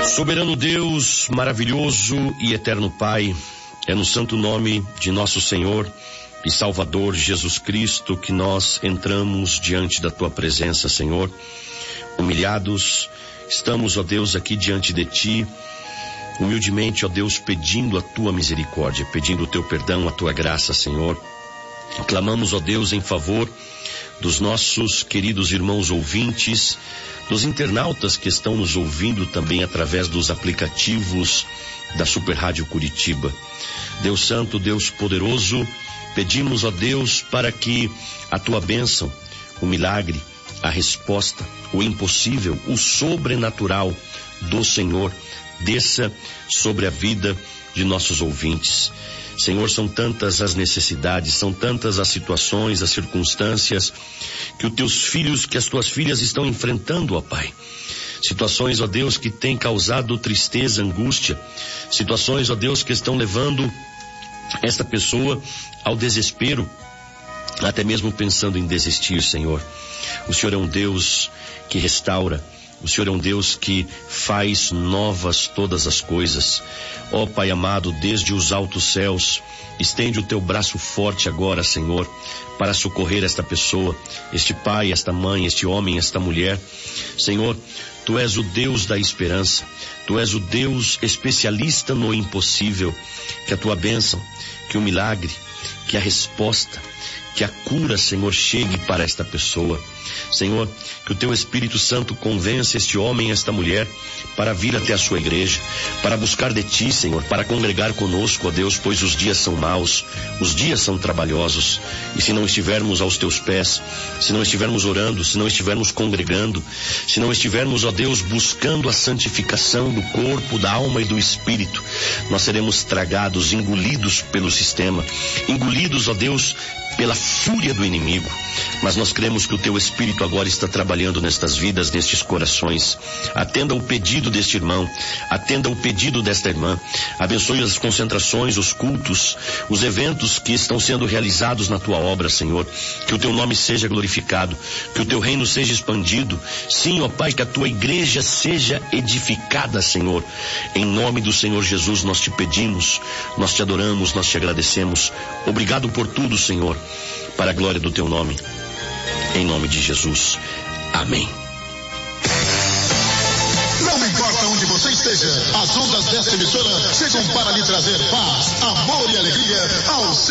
Soberano Deus, maravilhoso e eterno Pai, é no santo nome de nosso Senhor e Salvador Jesus Cristo que nós entramos diante da Tua presença, Senhor. Humilhados, estamos, ó Deus, aqui diante de Ti, humildemente, ó Deus, pedindo a Tua misericórdia, pedindo o Teu perdão, a Tua graça, Senhor. Clamamos, ó Deus, em favor dos nossos queridos irmãos ouvintes, dos internautas que estão nos ouvindo também através dos aplicativos da Super Rádio Curitiba. Deus Santo, Deus Poderoso, pedimos, ó Deus, para que a Tua bênção, o milagre, a resposta, o impossível, o sobrenatural do Senhor desça sobre a vida de nossos ouvintes. Senhor, são tantas as necessidades, são tantas as situações, as circunstâncias que os Teus filhos, que as Tuas filhas estão enfrentando, ó Pai. Situações, ó Deus, que têm causado tristeza, angústia. Situações, ó Deus, que estão levando esta pessoa ao desespero, até mesmo pensando em desistir, Senhor. O Senhor é um Deus que restaura. O Senhor é um Deus que faz novas todas as coisas. Ó Pai amado, desde os altos céus, estende o Teu braço forte agora, Senhor, para socorrer esta pessoa, este pai, esta mãe, este homem, esta mulher. Senhor, Tu és o Deus da esperança. Tu és o Deus especialista no impossível. Que a Tua bênção, que o milagre, que a resposta, que a cura, Senhor, chegue para esta pessoa. Senhor, que o Teu Espírito Santo convença este homem, esta mulher, para vir até a sua igreja, para buscar de Ti, Senhor, para congregar conosco, ó Deus, pois os dias são maus, os dias são trabalhosos, e se não estivermos aos Teus pés, se não estivermos orando, se não estivermos congregando, se não estivermos, ó Deus, buscando a santificação do corpo, da alma e do espírito, nós seremos tragados, engolidos pelo sistema, engolidos, ó Deus, pela fúria do inimigo. Mas nós cremos que o Teu Espírito agora está trabalhando nestas vidas, nestes corações. Atenda o pedido deste irmão, atenda o pedido desta irmã. Abençoe as concentrações, os cultos, os eventos que estão sendo realizados na Tua obra, Senhor. Que o Teu nome seja glorificado, que o Teu reino seja expandido. Sim, ó Pai, que a Tua igreja seja edificada, Senhor. Em nome do Senhor Jesus nós Te pedimos, nós Te adoramos, nós Te agradecemos. Obrigado por tudo, Senhor, para a glória do Teu nome. Em nome de Jesus. Amém. Não importa onde você esteja, as ondas desta emissora chegam para lhe trazer paz, amor e alegria ao